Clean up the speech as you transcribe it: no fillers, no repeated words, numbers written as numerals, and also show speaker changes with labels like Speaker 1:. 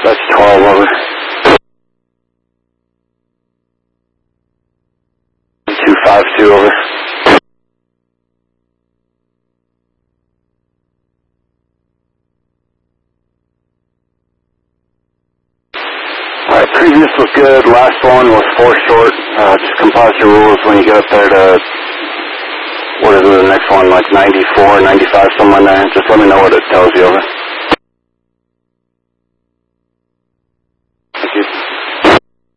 Speaker 1: That's 12, over. 252, over. Alright, previous was good, last one was 4 short. Just composite your rules when you get up there to, what is it, the next one, like 94, 95, something like that. Just let me know what it tells you, over.